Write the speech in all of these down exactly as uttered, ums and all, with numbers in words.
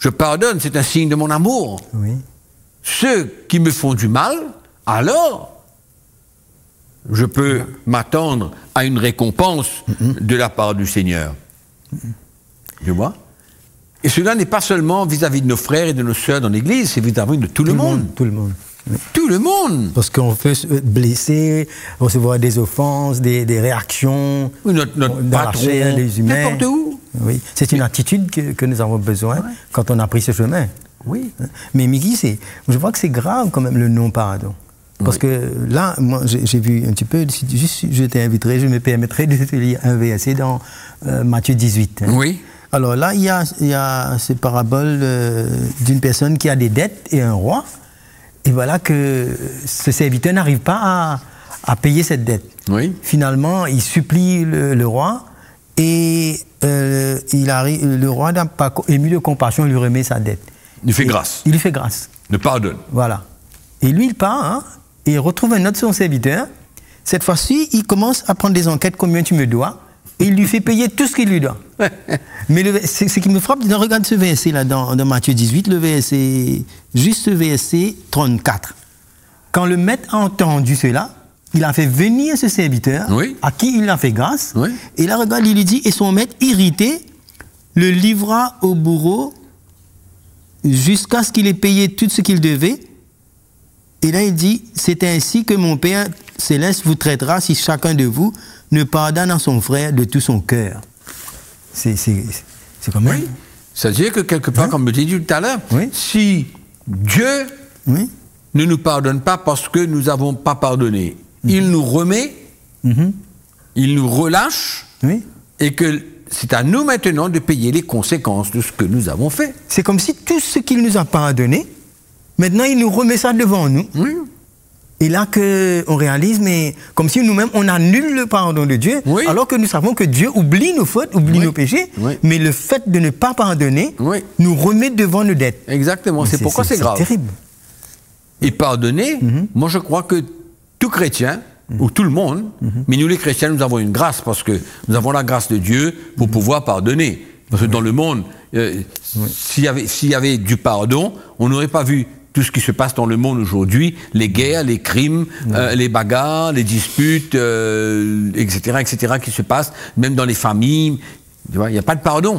je pardonne, c'est un signe de mon amour. Oui. Ceux qui me font du mal, alors, je peux mmh. m'attendre à une récompense mmh. de la part du Seigneur. Mmh. Tu vois? Et cela n'est pas seulement vis-à-vis de nos frères et de nos sœurs dans l'Église, c'est vis-à-vis de tout, tout le monde. monde. Tout le monde. Oui. Tout le monde. Parce qu'on peut se blesser, recevoir des offenses, des, des réactions oui, notre, notre dans patron, la chair, les humains. N'importe où. Oui. C'est une attitude que, que nous avons besoin ouais. quand on a pris ce chemin. Oui. Mais Mickey, c'est, je vois que c'est grave quand même le non-pardon. Parce oui. que là, moi, j'ai, j'ai vu un petit peu, juste, je t'inviterai, je me permettrai de te lire un verset dans euh, Matthieu dix-huit. Hein. Oui. Alors là, il y a, il y a cette parabole euh, d'une personne qui a des dettes et un roi. Et voilà que ce serviteur n'arrive pas à, à payer cette dette. Oui. Finalement, il supplie le, le roi et euh, il arrive, le roi n'a pas ému de compassion, il lui remet sa dette. Il lui fait et grâce. Il lui fait grâce. Il pardonne. Voilà. Et lui, il part hein, et il retrouve un autre son serviteur. Cette fois-ci, il commence à prendre des enquêtes, combien tu me dois, et il lui fait payer tout ce qu'il lui doit. Mais le, c'est, ce qui me frappe, regarde ce verset là dans, dans Matthieu dix-huit, le verset, juste le verset trente-quatre. Quand le maître a entendu cela, il a fait venir ce serviteur, oui. à qui il a fait grâce, oui. et là, regarde, il lui dit, et son maître, irrité, le livra au bourreau jusqu'à ce qu'il ait payé tout ce qu'il devait. Et là, il dit, c'est ainsi que mon Père céleste vous traitera si chacun de vous ne pardonne à son frère de tout son cœur. C'est, c'est, c'est quand même... Oui. C'est-à-dire que quelque part, hein? Comme je l'ai dit tout à l'heure, oui. si Dieu oui. ne nous pardonne pas parce que nous n'avons pas pardonné, mmh. il nous remet, mmh. il nous relâche, oui. et que c'est à nous maintenant de payer les conséquences de ce que nous avons fait. C'est comme si tout ce qu'il nous a pardonné, maintenant il nous remet ça devant nous. Oui. Et là qu'on réalise, mais comme si nous-mêmes, on annule le pardon de Dieu, oui. alors que nous savons que Dieu oublie nos fautes, oublie oui. nos péchés, oui. mais le fait de ne pas pardonner oui. nous remet devant nos dettes. Exactement, c'est, c'est pourquoi c'est, c'est grave. C'est terrible. Et pardonner, mm-hmm. moi je crois que tout chrétien, mm-hmm. ou tout le monde, mm-hmm. mais nous les chrétiens, nous avons une grâce, parce que nous avons la grâce de Dieu pour mm-hmm. pouvoir pardonner. Parce que oui. dans le monde, euh, oui. s'il y avait, s'il y avait du pardon, on n'aurait pas vu tout ce qui se passe dans le monde aujourd'hui, les guerres, les crimes, mmh. euh, les bagarres, les disputes, euh, et cetera, et cetera, qui se passent, même dans les familles. Tu vois, il n'y a pas de pardon.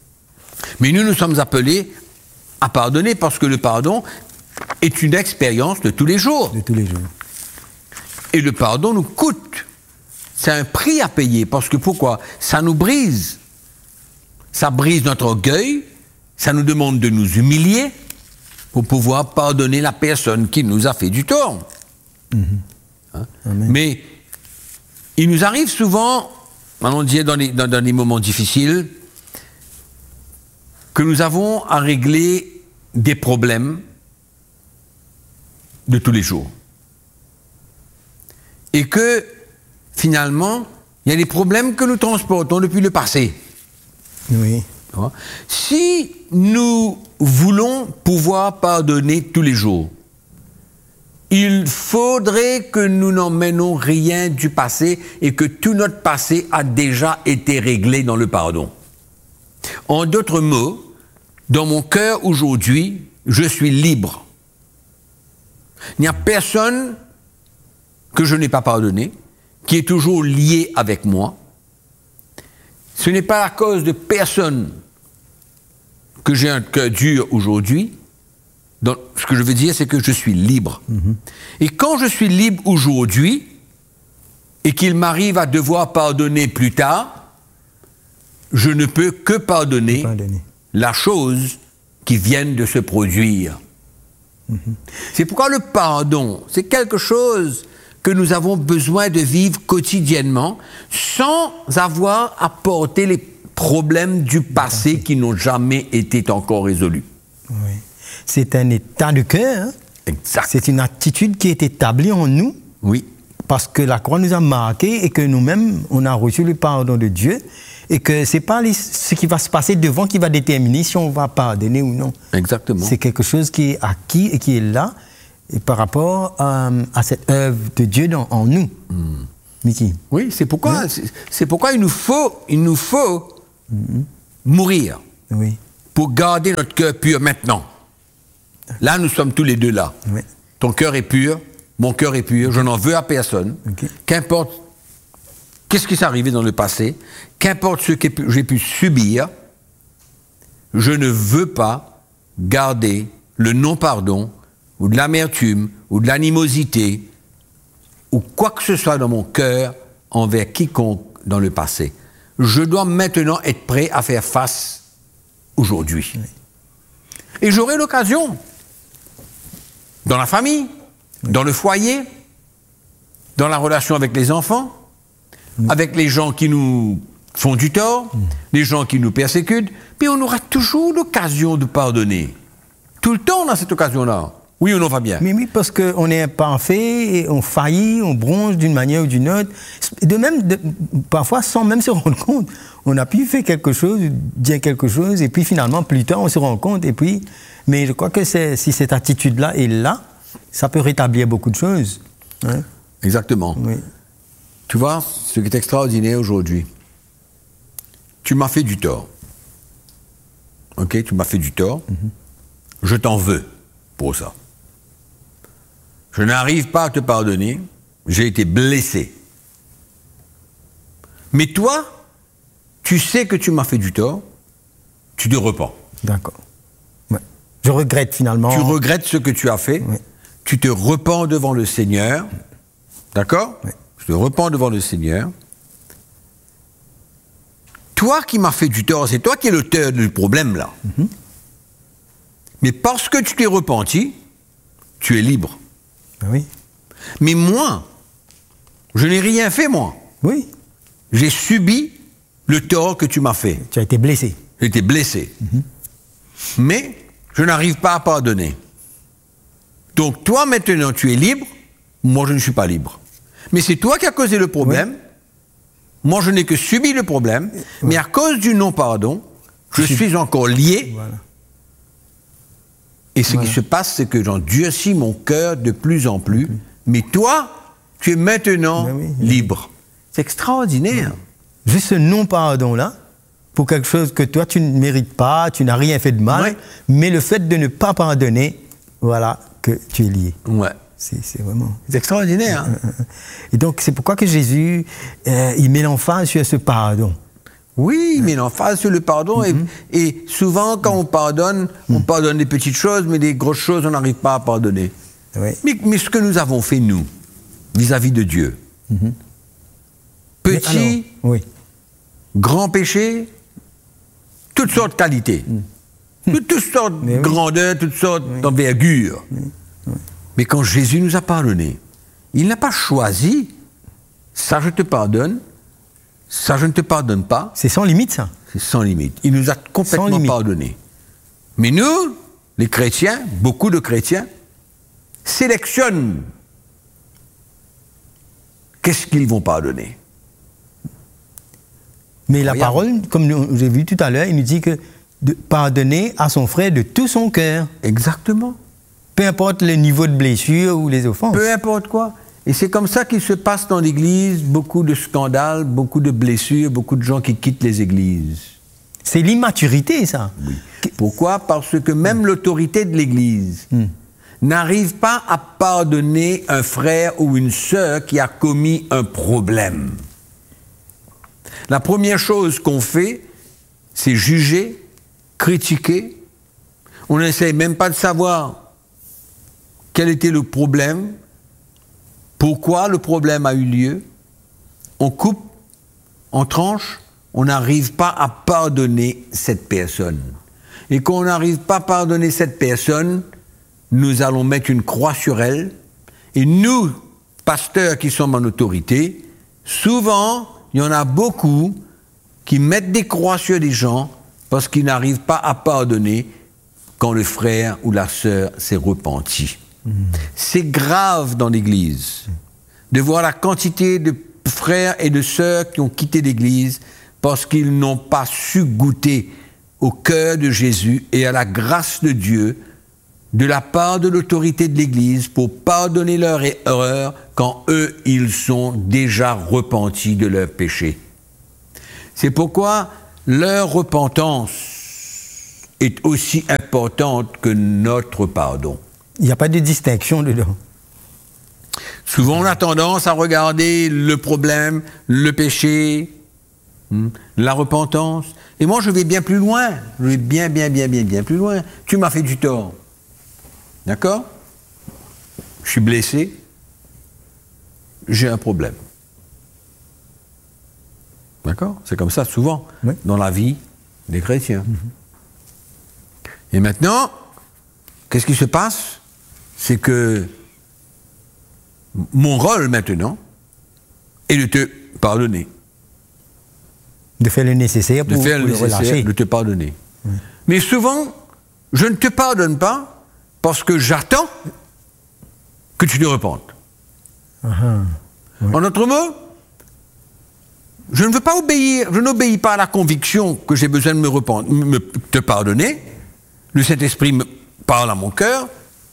Mais nous, nous sommes appelés à pardonner, parce que le pardon est une expérience de tous les jours. De tous les jours. Et le pardon nous coûte. C'est un prix à payer, parce que pourquoi ? Ça nous brise. Ça brise notre orgueil, ça nous demande de nous humilier, pour pouvoir pardonner la personne qui nous a fait du tort. Mmh. Hein? Mais il nous arrive souvent, on dit dans les, dans, dans les moments difficiles, que nous avons à régler des problèmes de tous les jours. Et que, finalement, il y a des problèmes que nous transportons depuis le passé. Oui. Si nous voulons pouvoir pardonner tous les jours, il faudrait que nous n'emmènons rien du passé et que tout notre passé a déjà été réglé dans le pardon. En d'autres mots, dans mon cœur aujourd'hui, je suis libre. Il n'y a personne que je n'ai pas pardonné, qui est toujours lié avec moi. Ce n'est pas à cause de personne que j'ai un cœur dur aujourd'hui. Donc, ce que je veux dire, c'est que je suis libre. Mm-hmm. Et quand je suis libre aujourd'hui, et qu'il m'arrive à devoir pardonner plus tard, je ne peux que pardonner, pardonner. la chose qui vient de se produire. Mm-hmm. C'est pourquoi le pardon, c'est quelque chose que nous avons besoin de vivre quotidiennement, sans avoir à porter les problèmes du passé qui n'ont jamais été encore résolus. Oui. C'est un état de cœur. Hein? Exact. C'est une attitude qui est établie en nous. Oui. Parce que la croix nous a marqués et que nous-mêmes, on a reçu le pardon de Dieu. Et que ce n'est pas les, ce qui va se passer devant qui va déterminer si on va pardonner ou non. Exactement. C'est quelque chose qui est acquis et qui est là. Et par rapport euh, à cette œuvre de Dieu dans, en nous. Mm. Mickey. Oui, c'est pourquoi, oui. c'est, c'est pourquoi il nous faut, il nous faut mm-hmm. mourir. Oui. pour garder notre cœur pur maintenant. Là, nous sommes tous les deux là. Oui. Ton cœur est pur, mon cœur est pur, je n'en veux à personne. Okay. Qu'importe qu'est-ce qui s'est arrivé dans le passé, qu'importe ce que j'ai pu subir, je ne veux pas garder le non-pardon, ou de l'amertume, ou de l'animosité, ou quoi que ce soit dans mon cœur envers quiconque dans le passé. Je dois maintenant être prêt à faire face aujourd'hui. Oui. Et j'aurai l'occasion, dans la famille, oui. dans le foyer, dans la relation avec les enfants, oui. avec les gens qui nous font du tort, oui. les gens qui nous persécutent, puis on aura toujours l'occasion de pardonner. Tout le temps, on a cette occasion-là. Oui ou non, Fabien? Mais oui, parce qu'on est imparfait, et on faillit, on bronche d'une manière ou d'une autre. De même, de, parfois, sans même se rendre compte, on a pu faire quelque chose, dire quelque chose, et puis finalement, plus tard, on se rend compte, et puis... Mais je crois que c'est, si cette attitude-là est là, ça peut rétablir beaucoup de choses. Hein? Exactement. Oui. Tu vois, ce qui est extraordinaire aujourd'hui, tu m'as fait du tort. Ok, tu m'as fait du tort. Mm-hmm. Je t'en veux pour ça. Je n'arrive pas à te pardonner. J'ai été blessé. Mais toi, tu sais que tu m'as fait du tort. Tu te repens. D'accord. Ouais. Je regrette finalement. Tu regrettes ce que tu as fait. Ouais. Tu te repens devant le Seigneur. D'accord ? Ouais. Tu te repens devant le Seigneur. Toi qui m'as fait du tort, c'est toi qui es l'auteur du problème là. Mm-hmm. Mais parce que tu t'es repenti, tu es libre. Oui. Mais moi, je n'ai rien fait, moi. Oui. J'ai subi le tort que tu m'as fait. Tu as été blessé. J'ai été blessé. Mm-hmm. Mais je n'arrive pas à pardonner. Donc toi, maintenant, tu es libre. Moi, je ne suis pas libre. Mais c'est toi qui as causé le problème. Oui. Moi, je n'ai que subi le problème. Oui. Mais à cause du non-pardon, je suis, suis encore lié. Voilà. Et ce voilà. qui se passe, c'est que j'endurcis mon cœur de plus en plus. Okay. Mais toi, tu es maintenant oui, oui. libre. C'est extraordinaire. Oui. Juste ce non-pardon-là, pour quelque chose que toi, tu ne mérites pas, tu n'as rien fait de mal, oui. mais le fait de ne pas pardonner, voilà, que tu es lié. Ouais. C'est, c'est vraiment... C'est extraordinaire. Hein? Et donc, c'est pourquoi que Jésus, euh, il met l'emphase sur ce pardon. Oui, mais l'emphase sur le pardon. Mm-hmm. Et, et souvent, quand on pardonne, mm-hmm. on pardonne des petites choses, mais des grosses choses, on n'arrive pas à pardonner. Oui. Mais, mais ce que nous avons fait, nous, vis-à-vis de Dieu, mm-hmm. petit, alors, oui. grand péché, toutes sortes de qualités, mm. toutes, toutes sortes de oui. grandeurs, toutes sortes oui. d'envergures. Oui. Oui. Mais quand Jésus nous a pardonné, il n'a pas choisi, ça je te pardonne, ça, je ne te pardonne pas. C'est sans limite, ça. C'est sans limite. Il nous a complètement pardonné. Mais nous, les chrétiens, beaucoup de chrétiens, sélectionnent qu'est-ce qu'ils vont pardonner. Mais la Regarde. parole, comme j'ai vu tout à l'heure, il nous dit que de pardonner à son frère de tout son cœur. Exactement. Peu importe le niveau de blessure ou les offenses. Peu importe quoi. Et c'est comme ça qu'il se passe dans l'Église, beaucoup de scandales, beaucoup de blessures, beaucoup de gens qui quittent les églises. C'est l'immaturité, ça. Oui. Pourquoi ? Parce que même mmh. l'autorité de l'Église mmh. n'arrive pas à pardonner un frère ou une sœur qui a commis un problème. La première chose qu'on fait, c'est juger, critiquer. On n'essaie même pas de savoir quel était le problème. Pourquoi le problème a eu lieu? On coupe, on tranche, on n'arrive pas à pardonner cette personne. Et quand on n'arrive pas à pardonner cette personne, nous allons mettre une croix sur elle. Et nous, pasteurs qui sommes en autorité, souvent, il y en a beaucoup qui mettent des croix sur des gens parce qu'ils n'arrivent pas à pardonner quand le frère ou la sœur s'est repenti. C'est grave dans l'Église de voir la quantité de frères et de sœurs qui ont quitté l'Église parce qu'ils n'ont pas su goûter au cœur de Jésus et à la grâce de Dieu de la part de l'autorité de l'Église pour pardonner leurs erreurs quand eux, ils sont déjà repentis de leurs péchés. C'est pourquoi leur repentance est aussi importante que notre pardon. Il n'y a pas de distinction dedans. Souvent, on a tendance à regarder le problème, le péché, hmm, la repentance. Et moi, je vais bien plus loin. Je vais bien, bien, bien, bien, bien plus loin. Tu m'as fait du tort. D'accord ? Je suis blessé. J'ai un problème. D'accord ? C'est comme ça, souvent, oui. dans la vie des chrétiens. Mm-hmm. Et maintenant, qu'est-ce qui se passe ? C'est que mon rôle maintenant est de te pardonner. De faire le nécessaire pour, de faire pour le le nécessaire, relâcher. De te pardonner. Oui. Mais souvent, je ne te pardonne pas parce que j'attends que tu te repentes. Uh-huh. Oui. En d'autres mots, je ne veux pas obéir, je n'obéis pas à la conviction que j'ai besoin de me repentir, me, te pardonner. Le Saint-Esprit me parle à mon cœur,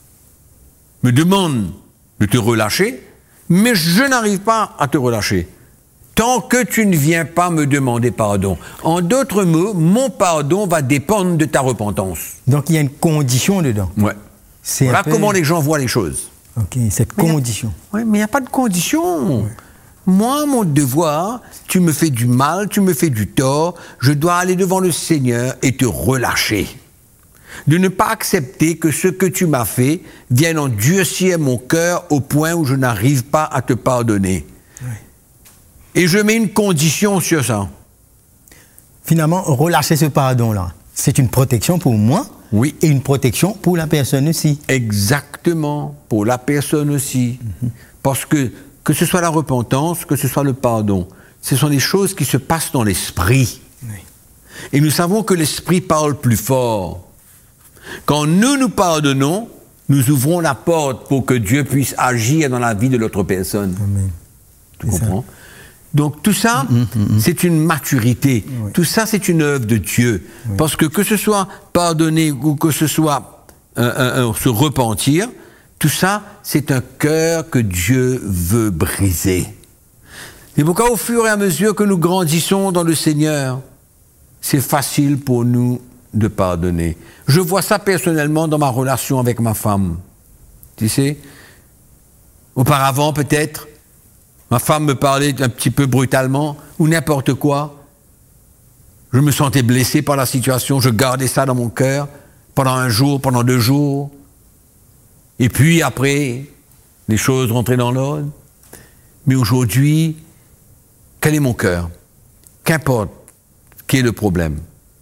me demande de te relâcher, mais je n'arrive pas à te relâcher tant que tu ne viens pas me demander pardon. En d'autres mots, mon pardon va dépendre de ta repentance. Donc il y a une condition dedans. Ouais. C'est voilà peu... comment les gens voient les choses. Ok, cette mais condition. Oui, mais il n'y a pas de condition. Ouais. Moi, mon devoir, tu me fais du mal, tu me fais du tort, je dois aller devant le Seigneur et te relâcher. De ne pas accepter que ce que tu m'as fait vienne endurcir mon cœur au point où je n'arrive pas à te pardonner. Oui. Et je mets une condition sur ça. Finalement, relâcher ce pardon-là, c'est une protection pour moi. Oui. Et une protection pour la personne aussi. Exactement, pour la personne aussi. Mm-hmm. Parce que, que ce soit la repentance, que ce soit le pardon, ce sont des choses qui se passent dans l'esprit. Oui. Et nous savons que l'esprit parle plus fort. Quand nous nous pardonnons, nous ouvrons la porte pour que Dieu puisse agir dans la vie de l'autre personne. Amen. Tu c'est comprends ? Ça. Donc tout ça, mmh, mmh. c'est une maturité. Oui. Tout ça, c'est une œuvre de Dieu. Oui. Parce que que ce soit pardonner ou que ce soit euh, euh, se repentir, tout ça, c'est un cœur que Dieu veut briser. Et pourquoi au fur et à mesure que nous grandissons dans le Seigneur, c'est facile pour nous de pardonner. Je vois ça personnellement dans ma relation avec ma femme. Tu sais, auparavant peut-être, ma femme me parlait un petit peu brutalement, ou n'importe quoi. Je me sentais blessé par la situation, je gardais ça dans mon cœur, pendant un jour, pendant deux jours. Et puis après, les choses rentraient dans l'ordre. Mais aujourd'hui, quel est mon cœur ? Qu'importe quel est le problème,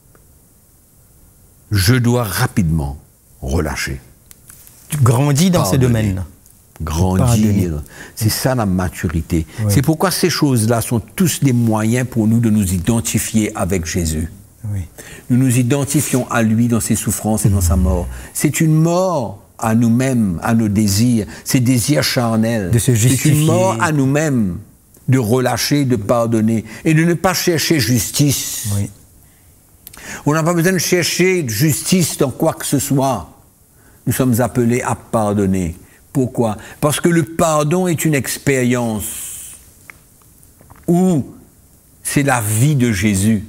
je dois rapidement relâcher. Tu grandis dans Pardonner. ce domaine-là. Grandir, c'est ça la maturité. Oui. C'est pourquoi ces choses-là sont tous des moyens pour nous de nous identifier avec Jésus. Oui. Nous nous identifions à lui dans ses souffrances et dans sa mort. C'est une mort à nous-mêmes, à nos désirs, ces désirs charnels. De se justifier. C'est une mort à nous-mêmes de relâcher, de pardonner et de ne pas chercher justice. Oui. On n'a pas besoin de chercher justice dans quoi que ce soit. Nous sommes appelés à pardonner. Pourquoi ? Parce que le pardon est une expérience où c'est la vie de Jésus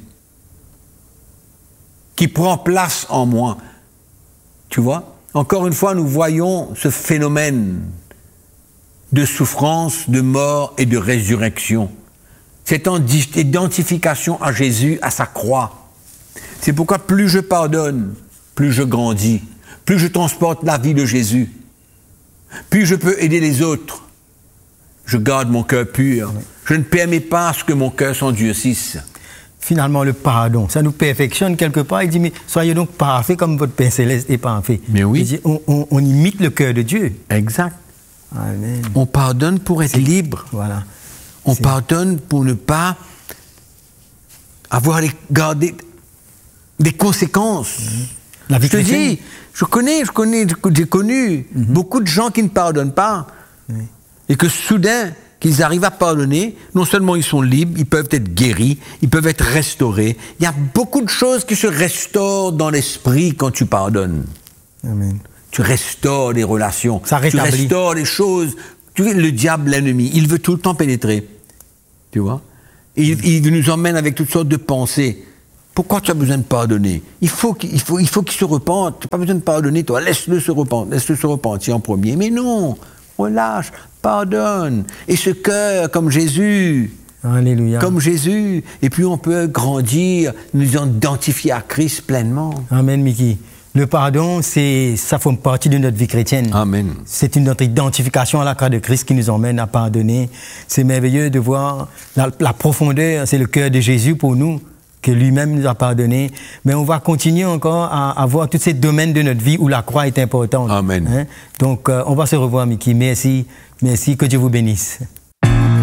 qui prend place en moi. Tu vois ? Encore une fois, nous voyons ce phénomène de souffrance, de mort et de résurrection. Cette identification à Jésus, à sa croix. C'est pourquoi plus je pardonne, plus je grandis, plus je transporte la vie de Jésus. Puis je peux aider les autres. Je garde mon cœur pur. Oui. Je ne permets pas à ce que mon cœur s'endurcisse. Finalement, le pardon, ça nous perfectionne quelque part. Il dit, mais soyez donc parfaits comme votre Père Céleste est parfait. Mais oui. Il dit, on, on, on imite le cœur de Dieu. Exact. Amen. On pardonne pour être C'est, libre. Voilà. On C'est... pardonne pour ne pas avoir les, garder des conséquences. Mmh. La vie je te chrétienne. dis, je connais, je connais, j'ai connu mmh. beaucoup de gens qui ne pardonnent pas. Oui. Et que soudain, qu'ils arrivent à pardonner, non seulement ils sont libres, ils peuvent être guéris, ils peuvent être restaurés. Il y a beaucoup de choses qui se restaurent dans l'esprit quand tu pardonnes. Amen. Tu restaures les relations, ça rétablit. Tu restaures les choses. Tu vois, le diable, l'ennemi, il veut tout le temps pénétrer. Tu vois ? Il, il nous emmène avec toutes sortes de pensées. Pourquoi tu as besoin de pardonner? Il faut qu'il il faut, il faut qu'il se repente. Tu n'as pas besoin de pardonner, toi. Laisse-le se repentir. Laisse-le se repentir en premier. Mais non, relâche, pardonne. Et ce cœur, comme Jésus. Alléluia. Comme Jésus. Et puis on peut grandir, nous identifier à Christ pleinement. Amen, Mickey. Le pardon, c'est, ça fait partie de notre vie chrétienne. Amen. C'est une notre identification à la croix de Christ qui nous emmène à pardonner. C'est merveilleux de voir la, la profondeur, c'est le cœur de Jésus pour nous, que lui-même nous a pardonné. Mais on va continuer encore à, à voir tous ces domaines de notre vie où la croix est importante. Amen. Hein? Donc, euh, on va se revoir, Mickey. Merci, merci, que Dieu vous bénisse.